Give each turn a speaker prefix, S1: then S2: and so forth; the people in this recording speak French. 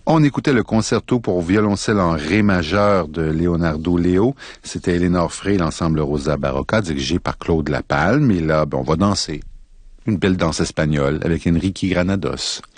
S1: On écoutait le concerto pour violoncelle en ré majeur de Leonardo Leo. C'était Eléonore Frey, l'ensemble Rosa Barocca, dirigé par Claude Lapalme. Et là, on va danser. Une belle danse espagnole avec Enrique Granados.